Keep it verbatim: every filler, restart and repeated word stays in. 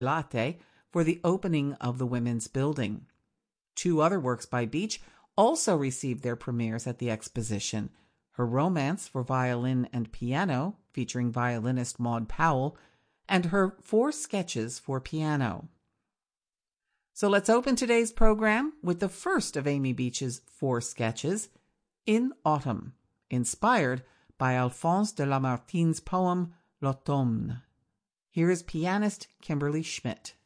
Latte for the opening of the Women's Building. Two other works by Beach also received their premieres at the exposition: her Romance for Violin and Piano, featuring violinist Maud Powell, and her Four Sketches for Piano. So let's open today's program with the first of Amy Beach's Four Sketches, In Autumn, inspired by Alphonse de Lamartine's poem L'Automne. Here is pianist Kimberly Schmidt.